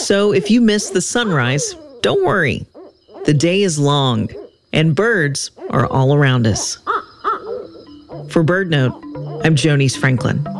So if you miss the sunrise, don't worry. The day is long, and birds are all around us. For BirdNote, I'm Jonice Franklin.